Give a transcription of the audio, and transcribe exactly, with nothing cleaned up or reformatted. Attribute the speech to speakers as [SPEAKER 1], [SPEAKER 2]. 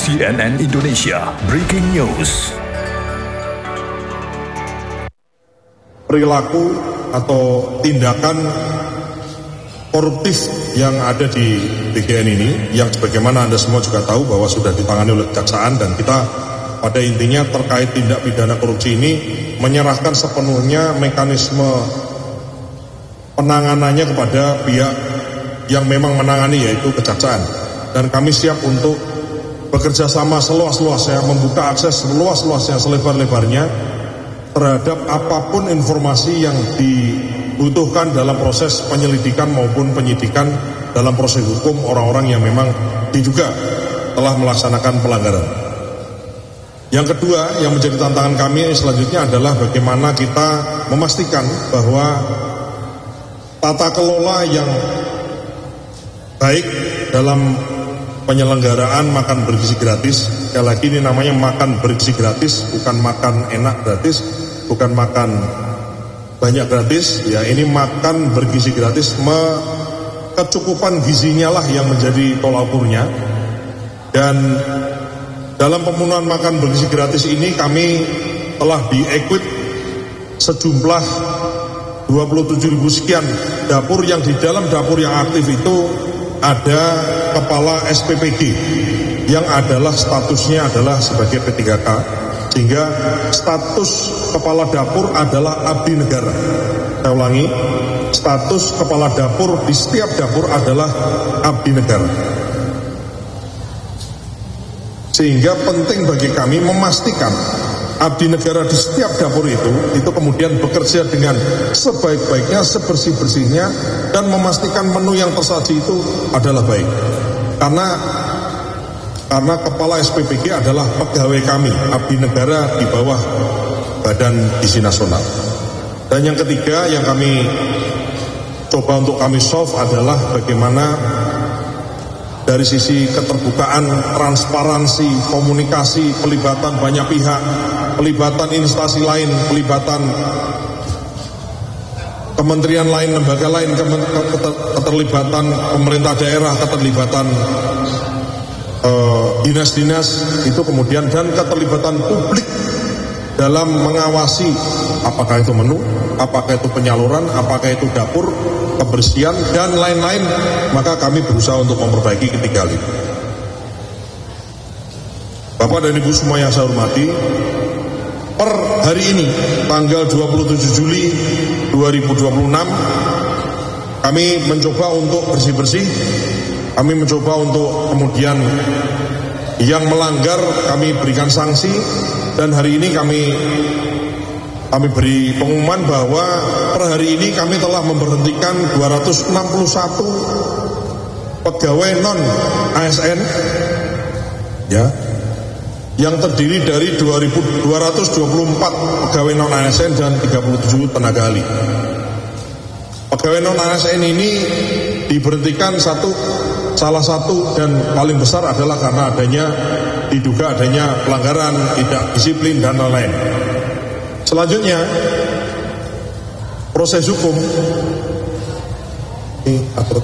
[SPEAKER 1] C N N Indonesia Breaking News.
[SPEAKER 2] Perilaku atau tindakan koruptif yang ada di B G N ini, yang sebagaimana Anda semua juga tahu bahwa sudah ditangani oleh kejaksaan, dan kita pada intinya terkait tindak pidana korupsi ini menyerahkan sepenuhnya mekanisme penanganannya kepada pihak yang memang menangani, yaitu kejaksaan. Dan kami siap untuk bekerja sama seluas-luasnya, membuka akses seluas-luasnya, selebar-lebarnya terhadap apapun informasi yang dibutuhkan dalam proses penyelidikan maupun penyidikan dalam proses hukum orang-orang yang memang diduga telah melaksanakan pelanggaran. Yang kedua yang menjadi tantangan kami selanjutnya adalah bagaimana kita memastikan bahwa tata kelola yang baik dalam penyelenggaraan makan bergizi gratis, sekali lagi ini namanya makan bergizi gratis, bukan makan enak gratis, bukan makan banyak gratis, ya ini makan bergizi gratis, me, kecukupan gizinya lah yang menjadi tolak ukurnya. Dan dalam pemenuhan makan bergizi gratis ini kami telah di-equip sejumlah dua puluh tujuh ribu sekian dapur, yang di dalam dapur yang aktif itu ada kepala S P P G yang adalah statusnya adalah sebagai P tiga K, sehingga status kepala dapur adalah abdi negara. Saya ulangi, status kepala dapur di setiap dapur adalah abdi negara. Sehingga penting bagi kami memastikan abdi negara di setiap dapur itu, itu kemudian bekerja dengan sebaik-baiknya, sebersih-bersihnya, dan memastikan menu yang tersaji itu adalah baik. Karena karena kepala S P P G adalah pegawai kami, abdi negara di bawah Badan Gizi Nasional. Dan yang ketiga yang kami coba untuk kami solve adalah bagaimana dari sisi keterbukaan, transparansi, komunikasi, pelibatan banyak pihak, pelibatan instansi lain, pelibatan kementerian lain, lembaga lain, keterlibatan pemerintah daerah, keterlibatan uh, dinas-dinas itu kemudian, dan keterlibatan publik dalam mengawasi apakah itu menu, apakah itu penyaluran, apakah itu dapur, kebersihan, dan lain-lain. Maka kami berusaha untuk memperbaiki ketiga hal itu. Bapak dan Ibu semua yang saya hormati, per hari ini tanggal dua puluh tujuh Juli dua ribu dua puluh enam kami mencoba untuk bersih-bersih, kami mencoba untuk kemudian yang melanggar kami berikan sanksi, dan hari ini kami kami beri pengumuman bahwa per hari ini kami telah memberhentikan dua ratus enam puluh satu pegawai non A S N, ya, yang terdiri dari dua ribu dua ratus dua puluh empat pegawai non A S N dan tiga puluh tujuh tenaga ahli. Pegawai non A S N ini diberhentikan satu, salah satu dan paling besar adalah karena adanya diduga adanya pelanggaran, tidak disiplin, dan lain-lain. Selanjutnya proses hukum ini atur